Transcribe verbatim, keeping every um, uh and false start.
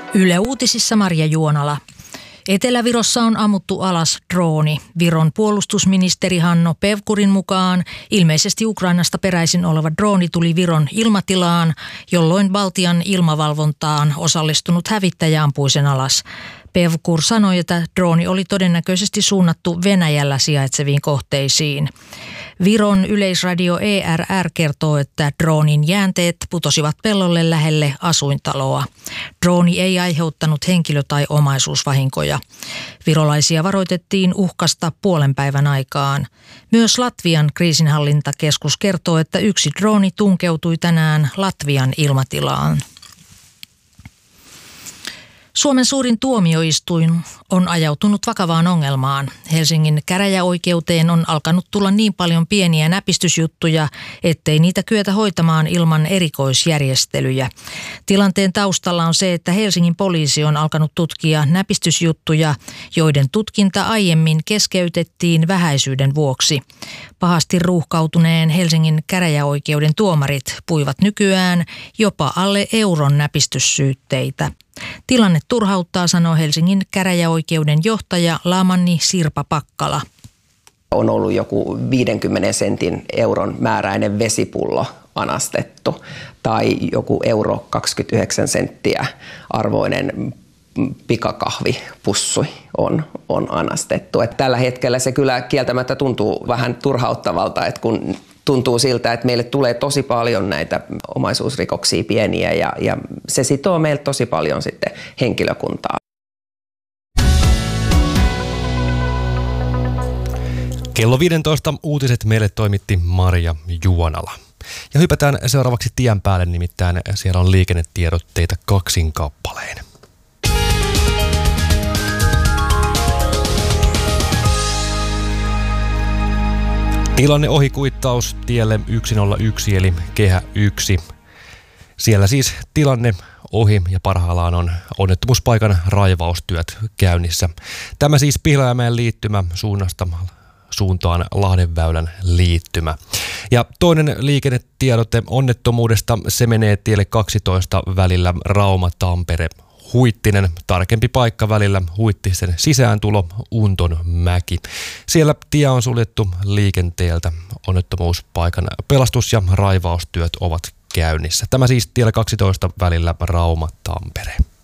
Yle Uutisissa Marja Juonala. Etelä-Virossa on ammuttu alas drooni. Viron puolustusministeri Hanno Pevkurin mukaan ilmeisesti Ukrainasta peräisin oleva drooni tuli Viron ilmatilaan, jolloin Baltian ilmavalvontaan osallistunut hävittäjä ampui sen alas. Pevkur sanoi, että drooni oli todennäköisesti suunnattu Venäjällä sijaitseviin kohteisiin. Viron yleisradio E R R kertoo, että droonin jäänteet putosivat pellolle lähelle asuintaloa. Drooni ei aiheuttanut henkilö- tai omaisuusvahinkoja. Virolaisia varoitettiin uhkasta puolen päivän aikaan. Myös Latvian kriisinhallintakeskus kertoo, että yksi drooni tunkeutui tänään Latvian ilmatilaan. Suomen suurin tuomioistuin on ajautunut vakavaan ongelmaan. Helsingin käräjäoikeuteen on alkanut tulla niin paljon pieniä näpistysjuttuja, ettei niitä kyetä hoitamaan ilman erikoisjärjestelyjä. Tilanteen taustalla on se, että Helsingin poliisi on alkanut tutkia näpistysjuttuja, joiden tutkinta aiemmin keskeytettiin vähäisyyden vuoksi. Pahasti ruuhkautuneen Helsingin käräjäoikeuden tuomarit puivat nykyään jopa alle euron näpistyssyytteitä. Tilanne turhauttaa, sanoo Helsingin käräjäoikeuden johtaja Laamanni Sirpa Pakkala. On ollut joku viidenkymmenen sentin euron määräinen vesipullo anastettu tai joku euro kaksikymmentäyhdeksän senttiä arvoinen pikakahvipussui on, on anastettu. Et tällä hetkellä se kyllä kieltämättä tuntuu vähän turhauttavalta, että kun tuntuu siltä, että meille tulee tosi paljon näitä omaisuusrikoksia pieniä ja, ja se sitoo meille tosi paljon sitten henkilökuntaa. Kello viisitoista uutiset meille toimitti Marja Juonala. Ja hypätään seuraavaksi tien päälle, nimittäin siellä on liikennetiedotteita kaksin kappaleen. Tilanne ohikuittaus tielle yksi nolla yksi eli kehä yksi. Siellä siis tilanne ohi ja parhaillaan on onnettomuuspaikan raivaustyöt käynnissä. Tämä siis Pihlajamäen liittymä suunnasta suuntaan Lahdenväylän liittymä. Ja toinen liikennetiedote onnettomuudesta, se menee tielle kaksitoista välillä Rauma-Tampere. Huittinen, tarkempi paikka välillä Huittisen sisääntulo, Untonmäki. Siellä tie on suljettu liikenteeltä. Onnettomuuspaikan pelastus- ja raivaustyöt ovat käynnissä. Tämä siis tiellä kaksitoista välillä Rauma-Tampere.